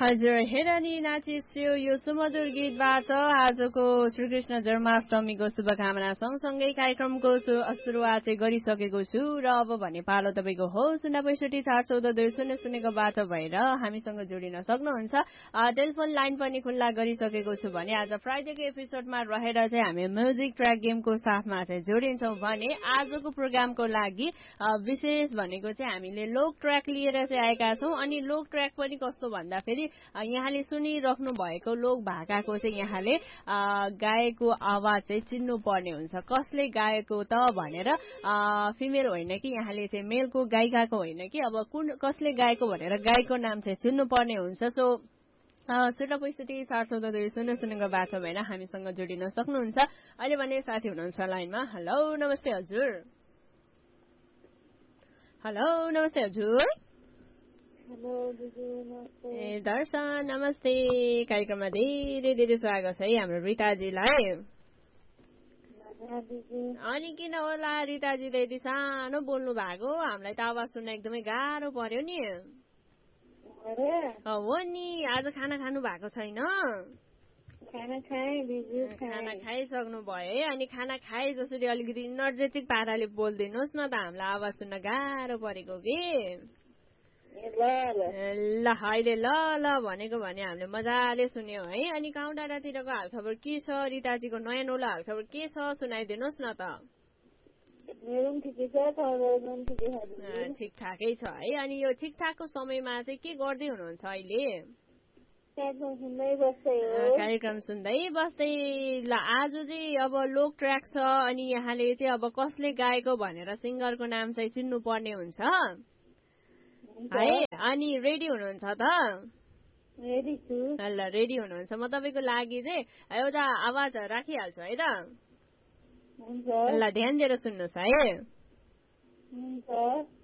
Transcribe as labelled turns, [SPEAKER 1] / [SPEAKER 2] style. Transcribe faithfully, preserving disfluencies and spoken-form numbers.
[SPEAKER 1] हजुर हेर नि नाचिछु यो सुमधुर गीतबाट आजको श्रीकृष्ण जन्माष्टमीको शुभकामना सँगसँगै कार्यक्रमको सुरुवात चाहिँ गरिसकेको छु र अब भने पालो तपाईँको हो शून्य पैँसठी चार चौध दुई शून्य शून्यको बाटो भएर हामीसँग जोडिन सक्नुहुन्छ। टेलिफोन लाइन पनि खुल्ला गरिसकेको छु भने आज फ्राइडेको एपिसोडमा रहेर चाहिँ हामी म्युजिक ट्र्याक गेमको साथमा चाहिँ जोडिन्छौँ भने आजको प्रोग्रामको लागि विशेष भनेको चाहिँ हामीले लोक ट्र्याक लिएर चाहिँ आएका छौँ। अनि लोक ट्र्याक पनि कस्तो भन्दाखेरि यहाँले सुनिराख्नु भएको लोक भाकाको चाहिँ यहाँले गाएको आवाज चाहिँ चिन्नु पर्ने हुन्छ कसले गाएको त भनेर। फिमेल होइन कि यहाँले चाहिँ मेलको गायिकाको होइन कि अब कुन कसले गाएको भनेर गायकको नाम चाहिँ चिन्नु पर्ने हुन्छ। सो शून्य पैँसठी चार चौध दुई शून्य शून्यको बाटो भएर हामीसँग जोडिन सक्नुहुन्छ। अहिले भने साथी हुनुहुन्छ लाइनमा। हेलो नमस्ते हजुर। हेलो नमस्ते हजुर। ए दर्शन नमस्ते। कार्यक्रममा धेरै धेरै स्वागत छ है हाम्रो रिताजीलाई। अनि किन होला रिताजीले यति सानो बोल्नु भएको? हामीलाई त आवाज सुन्न एकदमै गाह्रो पर्यो नि। हो नि आज खाना खानु भएको छैन? खाना खाइसक्नु भयो है। अनि खाना खाए जसरी अलिकति इनर्जेटिक पाराले बोलिदिनुहोस् न त हामीलाई आवाज सुन्न गाह्रो परेको कि। ल अहिले ल ल भनेको भने हामीले मजाले सुन्यौं है। अनि गाउँ डाँडातिरको हालखबर के छ? रिताजीको नयाँ नौलो हालखबर के छ सुनाइदिनुहोस् न त। ठिक ठाकै छ है। अनि यो ठिक ठाकको समयमा चाहिँ के गर्दै हुनुहुन्छ अहिले? कार्यक्रम सुन्दै बस्दै। ल आज चाहिँ अब लोक ट्र्याक छ अनि यहाँले चाहिँ अब कसले गाएको भनेर सिङ्गरको नाम चाहिँ चिन्नु पर्ने हुन्छ है। अनि रेडी हुनुहुन्छ त? ल रेडी हुनुहुन्छ म तपाईँको लागि चाहिँ एउटा आवाज राखिहाल्छु है त। ल ध्यान दिएर सुन्नुहोस् है।